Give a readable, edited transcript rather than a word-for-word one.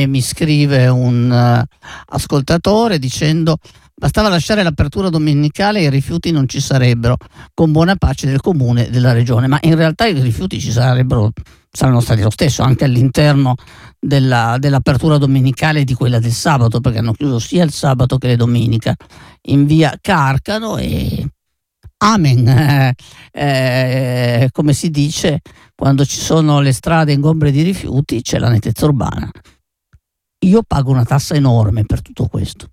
mi scrive un ascoltatore dicendo: bastava lasciare l'apertura domenicale e i rifiuti non ci sarebbero, con buona pace del comune e della regione. Ma in realtà i rifiuti saranno stati lo stesso anche all'interno dell'apertura domenicale e di quella del sabato, perché hanno chiuso sia il sabato che le domenica in via Carcano e amen, come si dice, quando ci sono le strade ingombre di rifiuti c'è la nettezza urbana. Io pago una tassa enorme per tutto questo.